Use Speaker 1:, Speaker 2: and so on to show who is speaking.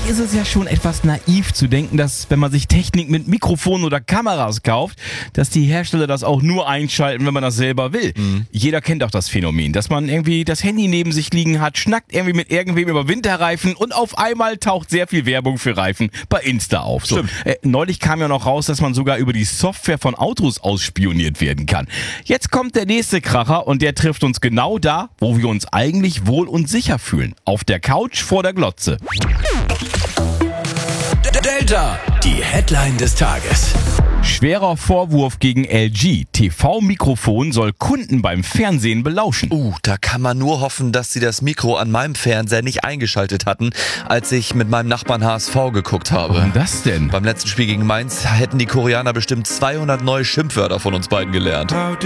Speaker 1: ist es ja schon etwas naiv zu denken, dass wenn man sich Technik mit Mikrofonen oder Kameras kauft, dass die Hersteller das auch nur einschalten, wenn man das selber will. Jeder kennt auch das Phänomen, dass man irgendwie das Handy neben sich liegen hat, schnackt irgendwie mit irgendwem über Winterreifen und auf einmal taucht sehr viel Werbung für Reifen bei Insta auf. So, neulich kam ja noch raus, dass man sogar über die Software von Autos ausspioniert werden kann. Jetzt kommt der nächste Kracher und der trifft uns genau da, wo wir uns eigentlich wohl und sicher fühlen. Auf der Couch vor der Glotze.
Speaker 2: Delta, die Headline des Tages.
Speaker 1: Schwerer Vorwurf gegen LG. TV-Mikrofon soll Kunden beim Fernsehen belauschen.
Speaker 3: Da kann man nur hoffen, dass sie das Mikro an meinem Fernseher nicht eingeschaltet hatten, als ich mit meinem Nachbarn HSV geguckt habe.
Speaker 1: Warum das denn?
Speaker 3: Beim letzten Spiel gegen Mainz hätten die Koreaner bestimmt 200 neue Schimpfwörter von uns beiden gelernt.